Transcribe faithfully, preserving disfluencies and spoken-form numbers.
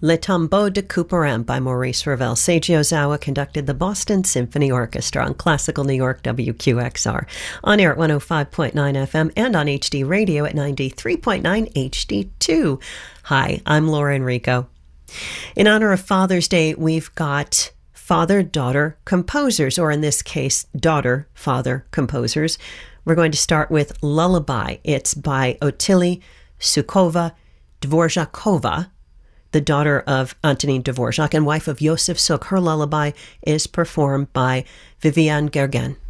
Le Tombeau de Couperin by Maurice Ravel. Seiji Ozawa conducted the Boston Symphony Orchestra on Classical New York W Q X R. On air at one oh five point nine F M and on H D Radio at ninety-three point nine H D two. Hi, I'm Laura Enrico. In honor of Father's Day, we've got father-daughter composers, or in this case, daughter-father composers. We're going to start with Lullaby. It's by Ottilie Soukova-Dvorakova, the daughter of Antonin Dvorak and wife of Josef Suk. Her lullaby is performed by Viviane Guerguin.